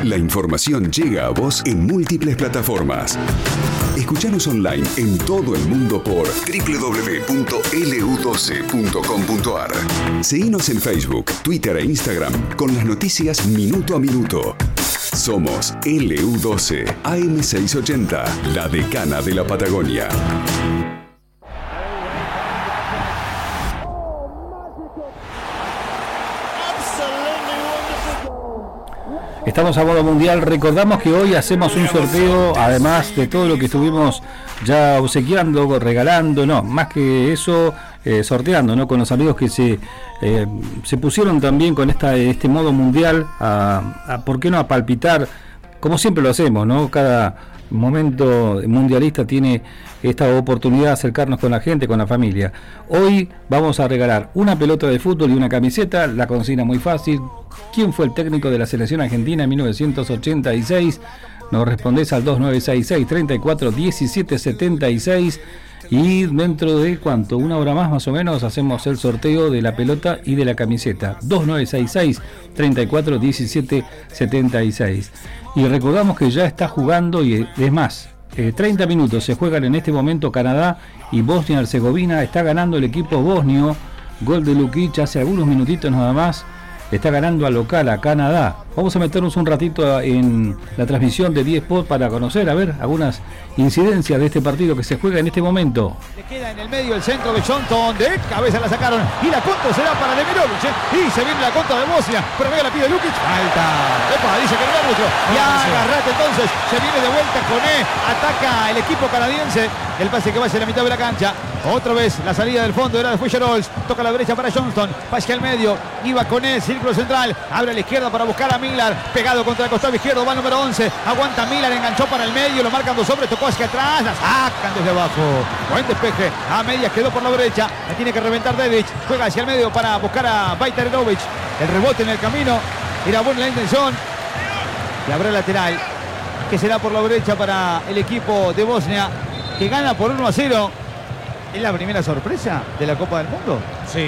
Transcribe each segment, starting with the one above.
La información llega a vos en múltiples plataformas. Escuchanos online en todo el mundo por www.lu12.com.ar. Seguinos en Facebook, Twitter e Instagram con las noticias minuto a minuto. Somos LU12 AM680, la decana de la Patagonia. Estamos a modo mundial. Recordamos que hoy hacemos un sorteo, además de todo lo que estuvimos ya obsequiando, regalando, no, más que eso, sorteando, ¿no? Con los amigos que se pusieron también con este modo mundial ¿por qué no?, a palpitar, como siempre lo hacemos, ¿no? Cada momento mundialista tiene esta oportunidad de acercarnos con la gente, con la familia. Hoy vamos a regalar una pelota de fútbol y una camiseta. La consigna muy fácil: ¿quién fue el técnico de la selección argentina en 1986? Nos respondés al 2966 34 17 76 y dentro de ¿cuánto? Una hora más o menos hacemos el sorteo de la pelota y de la camiseta. 2966 34 17 76. Y recordamos que ya está jugando, y es más, 30 minutos se juegan en este momento Canadá y Bosnia-Herzegovina. Está ganando el equipo bosnio, gol de Lukic hace algunos minutitos nada más. Está ganando al local, a Canadá. Vamos a meternos un ratito en la transmisión de 10 Sport para conocer, a ver, algunas incidencias de este partido que se juega en este momento. Le queda en el medio el centro de Johnson, de cabeza la sacaron, y la contra será para Demirovic, y se viene la contra de Bosnia, pero medio la pide Lukic, falta. Epa, dice que el árbitro, y agarrate entonces, se viene de vuelta Koné, ataca el equipo canadiense, el pase que va hacia la mitad de la cancha, otra vez la salida del fondo era de Fuyerolz, toca la derecha para Johnston, pase al medio, iba Koné, círculo central, abre a la izquierda para buscar a Miller, pegado contra el costado izquierdo, va el número 11, aguanta Miller, enganchó para el medio, lo marcan dos hombres, tocó hacia atrás, la sacan desde abajo, buen despeje, a medias quedó por la derecha, la tiene que reventar Dedic, juega hacia el medio para buscar a Bajtarevic, el rebote en el camino, era buena la intención, y habrá lateral, que será por la derecha para el equipo de Bosnia, que gana por 1-0. ¿Es la primera sorpresa de la Copa del Mundo? Sí,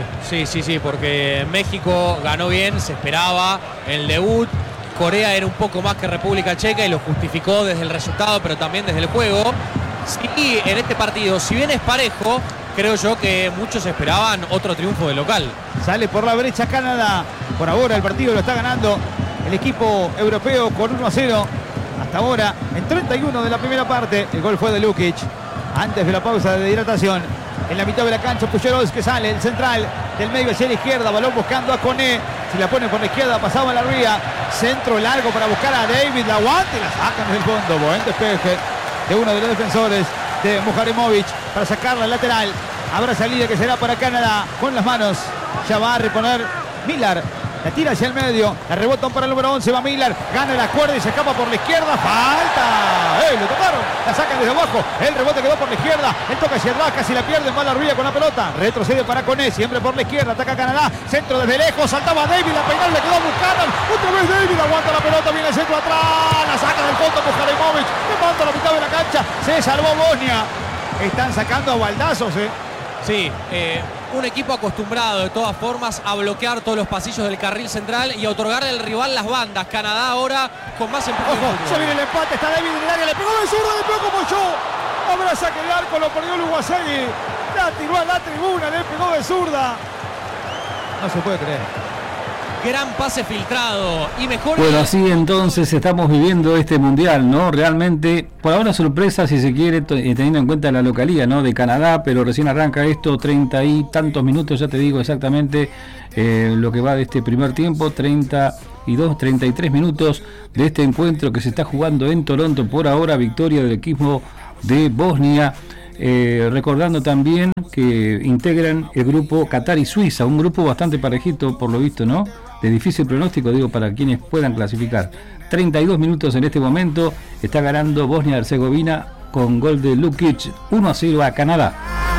porque México ganó bien, se esperaba el debut. Corea era un poco más que República Checa y lo justificó desde el resultado, pero también desde el juego. Sí, en este partido, si bien es parejo, creo yo que muchos esperaban otro triunfo de local. Sale por la brecha Canadá. Por ahora el partido lo está ganando el equipo europeo con 1-0. Hasta ahora, en 31 de la primera parte, el gol fue de Lukic. Antes de la pausa de hidratación, en la mitad de la cancha, Fuyerolz que sale, el central del medio hacia la izquierda, balón buscando a Koné, si la pone por la izquierda, pasaba a la ría, centro largo para buscar a David, la aguanta y la sacan desde el fondo, buen despeje de uno de los defensores de Muharemovic para sacarla al lateral, habrá salida que será para Canadá, con las manos, ya va a reponer Miller. La tira hacia el medio, la rebota para el número 11, va Miller, gana la cuerda y se escapa por la izquierda, falta, lo tocaron, la sacan desde abajo, el rebote quedó por la izquierda, él toca hacia atrás, casi la pierde, va a la ruilla con la pelota, retrocede para Koné, siempre por la izquierda, ataca Canadá, centro desde lejos, saltaba David, la peinada le quedó a Buchanan, otra vez David, aguanta la pelota, viene el centro atrás, la saca del fondo Muharemovic, levanta a la mitad de la cancha, se salvó Bosnia, están sacando a baldazos, Sí, un equipo acostumbrado de todas formas a bloquear todos los pasillos del carril central y a otorgarle al rival las bandas. Canadá ahora con más empuje. Ojo, se viene el empate, está David en el área, le pegó de zurda, le pegó como yo. Habrá saque de arco, lo perdió Luguasegui. La tiró a la tribuna, le pegó de zurda. No se puede creer. Gran pase filtrado y mejor. Bueno, así entonces estamos viviendo este mundial, ¿no? Realmente, por ahora sorpresa si se quiere, teniendo en cuenta la localía, ¿no? De Canadá, pero recién arranca esto, 30 y tantos minutos, ya te digo exactamente lo que va de este primer tiempo, 32, 33 minutos de este encuentro que se está jugando en Toronto. Por ahora, victoria del equipo de Bosnia. Recordando también que integran el grupo Qatar y Suiza, un grupo bastante parejito por lo visto, ¿no? De difícil pronóstico, digo, para quienes puedan clasificar. 32 minutos en este momento, está ganando Bosnia-Herzegovina con gol de Lukic, 1-0 a Canadá.